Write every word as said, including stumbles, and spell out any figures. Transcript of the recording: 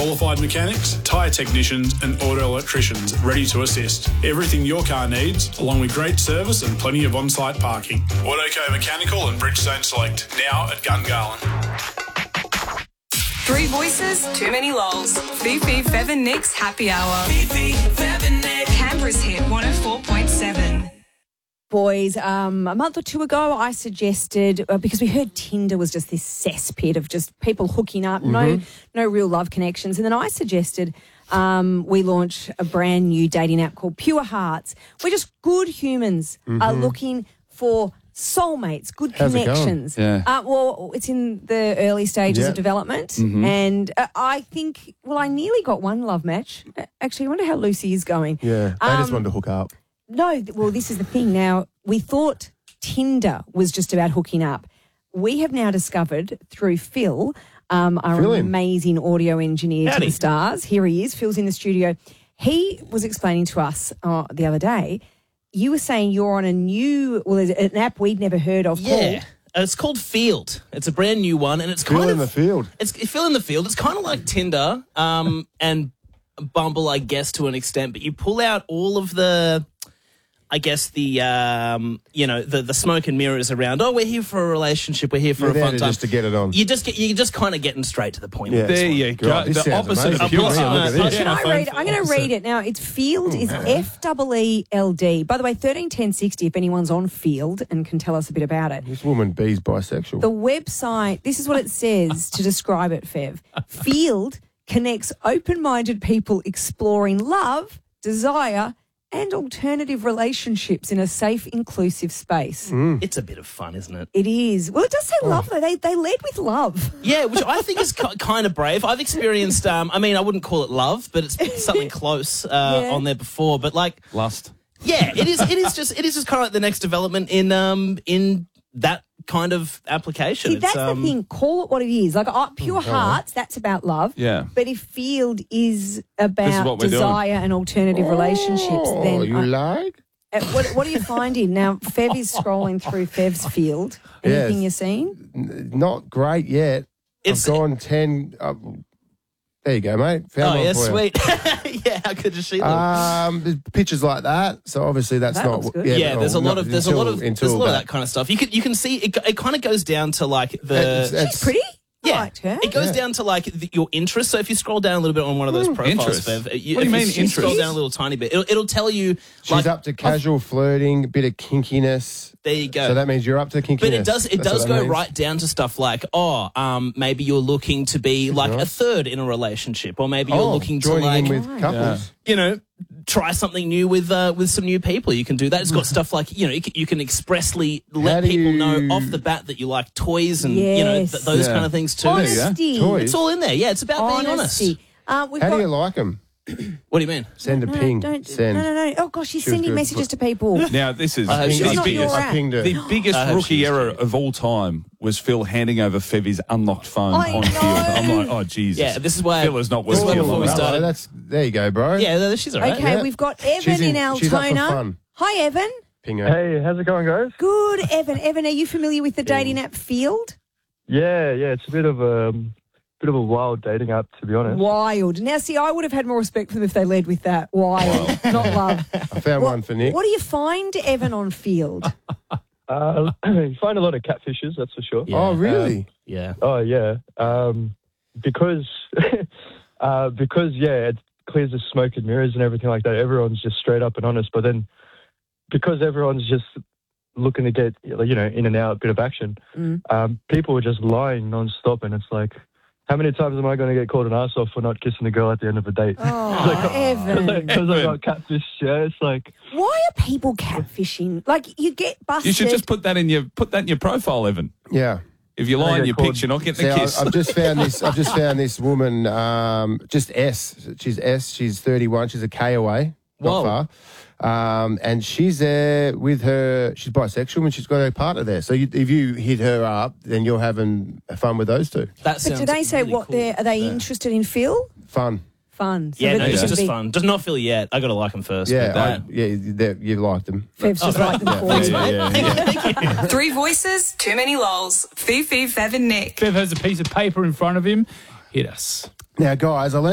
Qualified mechanics, tyre technicians and auto electricians ready to assist. Everything your car needs, along with great service and plenty of on-site parking. Autoco Mechanical and Bridgestone Select, now at Gungahlin. Three voices, too many lols. Fifi, Fev and Nick's Happy Hour. Fifi, Fev and Nick. Canberra's hit one oh four point seven. Boys, um, a month or two ago, I suggested, uh, because we heard Tinder was just this cesspit of just people hooking up, mm-hmm. no no real love connections. And then I suggested um, we launch a brand new dating app called Pure Hearts. We're just good humans mm-hmm. are looking for soulmates, good How's connections. It going? Yeah. Uh, well, it's in the early stages yeah. of development. Mm-hmm. And uh, I think, well, I nearly got one love match. Actually, I wonder how Lucy is going. Yeah, I um, just wanted to hook up. No, well, this is the thing. Now, we thought Tinder was just about hooking up. We have now discovered through Phil, um, our Phil amazing audio engineer Howdy. to the stars. Here he is. Phil's in the studio. He was explaining to us uh, the other day, you were saying you're on a new, well, there's an app we'd never heard of Yeah. called. Uh, It's called Field. It's a brand new one, and it's Phil kind in of the field. It's Phil in the field. It's kind of like Tinder um, and Bumble, I guess, to an extent. But you pull out all of the, I guess the um, you know the the smoke and mirrors around. Oh, we're here for a relationship. We're here for You're a there fun to time. just to get it on. You just get you just kind of getting straight to the point. Yeah. with this There one. you go. God, this the sounds opposite amazing. of pure Look at heart. this. Can I read it? I'm going to read it. Now, it's Field is F E E L D. By the way, thirteen ten sixty, if anyone's on Field and can tell us a bit about it. This woman B's bisexual. The website, this is what it says to describe it, Fev. Field connects open-minded people exploring love, desire, and alternative relationships in a safe, inclusive space. It's a bit of fun, isn't it? It is. Well, it does say love, though. They, they led with love. Yeah, which I think is ki- kind of brave. I've experienced, um, I mean, I wouldn't call it love, but it's something close uh, Yeah. on there before. But like, Lust. yeah, it is. It is just. It is just kind of like the next development in um in that kind of application. See, It's, that's um, the thing. Call it what it is. Like, uh, Pure Hearts, that's about love. Yeah. But if Field is what about we're doing. desire and alternative relationships, Oh, then... you I- like? Uh, what, what are you finding? Now, Fev is scrolling through Fev's Field. Anything Yes. you're seeing? N- Not great yet. It's- I've gone ten. Uh, there you go, mate. Found Oh one yeah, for you. sweet. Yeah, how good does she look? Um, there's pictures like that, so obviously that's That not. looks good. yeah, no, there's a lot not of there's a until- lot of there's a until lot of that kind of stuff. You can you can see it. It kind of goes down to like the. It's- it's- She's pretty. I Yeah, liked her. it goes Yeah. down to like the, your interests. So if you scroll down a little bit on one of those profiles, Interest? Fev, What do you if mean you scroll interest? down a little tiny bit, it'll, it'll tell you. She's like, up to casual flirting, a bit of kinkiness. There you go. So that means you're up to kinkiness. But it does it That's does what that go means. right down to stuff like, oh, um, maybe you're looking to be like a right. third in a relationship, or maybe you're Oh, looking to joining like in with couples. you know, try something new with uh, with some new people. You can do that. It's got stuff like, you know, you can, you can expressly let do people know you- off the bat that you like toys and you know Yes. th- those Yeah. kind of things too. Honest- Honesty. Toys. It's all in there. Yeah, it's about being honest. Honesty. Uh, we've How got, do you like them? What do you mean? Send a no, ping. Don't, Send. No, no, no. Oh, gosh, she's She was sending good. messages to people. Now, this is I hope the, she's not your biggest, app. I pinged her. the biggest I hope rookie she's error good. of all time was Phil handing over Fevy's unlocked phone I on know. field. I'm like, oh, Jesus. Yeah, this is why- Phil is not this worth is why Phil. before we Hello, started- that's there you go, bro. Yeah, she's all right. Okay, Yeah. we've got Evan She's in, in- she's up for Altona. fun. Hi, Evan. Ping her. Hey, how's it going, guys? Good, Evan. Evan, are you familiar with the dating app Field? Yeah, yeah, it's a bit of a um, bit of a wild dating app, to be honest. Wild. Now, see, I would have had more respect for them if they led with that. Wild, not love. I found What, one for Nick. what do you find, Evan, on Field? Uh, you find a lot of catfishes, that's for sure. Yeah. Oh, really? Yeah. Oh, yeah. Um, because, uh, because yeah, it clears the smoke and mirrors and everything like that. Everyone's just straight up and honest. But then, because everyone's just looking to get, you know, in and out, a bit of action, Mm. um, people are just lying non-stop, and it's like, how many times am I going to get called an ass off for not kissing a girl at the end of the date? Oh, Evan. Because I got catfish, yeah. It's like, Why are people catfishing? Like, you get busted. You should just put that in your put that in your profile, Evan. Yeah. If you lie I in get your called- picture, not getting See, a I, kiss. I've just found this. I've just found this woman. Um, just S. She's S. She's thirty-one. She's a K away. Not Whoa. far. Um, and she's there with her. She's bisexual, and she's got her partner there. So you, if you hit her up, then you're having fun with those two. That But sounds do they say really what cool. they're, are they interested in Phil? Fun. Fun. So Yeah, that no, it it's should just be- fun. Does not feel yet. I got to like them first. Yeah, but I, that- yeah. they're- You liked them. Fev's just like them for you. yeah, yeah, yeah. Three voices, too many lols. Fifi, Fev and Nick. Fev has a piece of paper in front of him. Hit us. Now, guys, I